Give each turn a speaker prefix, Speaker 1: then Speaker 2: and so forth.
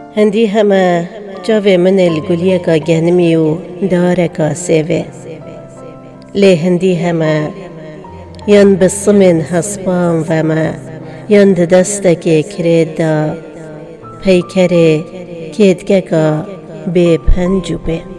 Speaker 1: هندی همه جاوه من الگولیه که گنمی و داره که سیوه لی هندی همه ین بسمن هسپان و ما ین دسته کرید دا پیکره کیدگه که به پنجو به